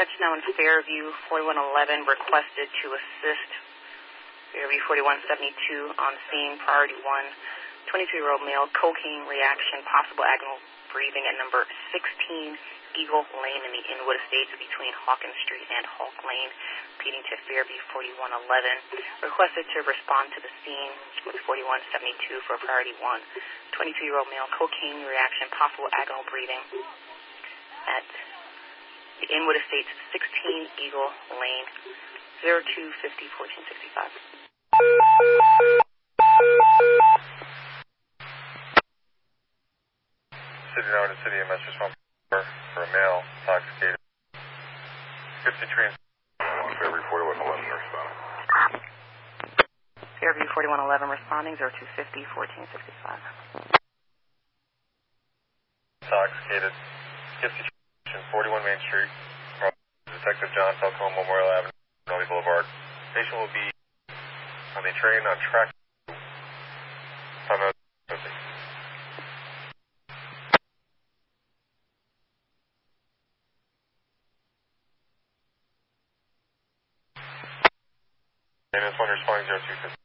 Such now in Fairview 4111 requested to assist Fairview 4172 on scene. Priority 1, 22-year-old male, cocaine reaction, possible agonal breathing at number 16 Eagle Lane in the Inwood Estates between Hawkins Street and Hulk Lane, repeating to Fairview 4111. Requested to respond to the scene with 4172 for priority 1, 22-year-old male, cocaine reaction, possible agonal breathing at the Inwood Estates, 16 Eagle Lane, 0250 1465. City Norwood City MS response for a male intoxicated. 53 and Fairview 4111 responding. Fairview 4111 responding, 0250 1465. Intoxicated. 53 41 Main Street. Detective John Falcone, Memorial Avenue, Nolley Boulevard. Patient will be on the train on track. Time out. MS1 responding 0250.